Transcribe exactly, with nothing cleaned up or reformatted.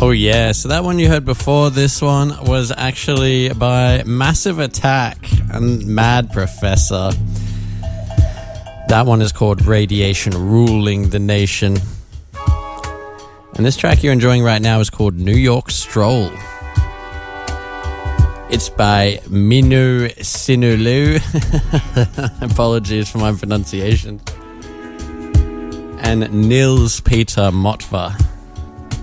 Oh yeah, so that one you heard before this one was actually by Massive Attack and Mad Professor. That one is called Radiation Ruling the Nation. And this track you're enjoying right now is called New York Stroll. It's by Minu Sinulu. Apologies for my pronunciation. And Nils Peter Motva.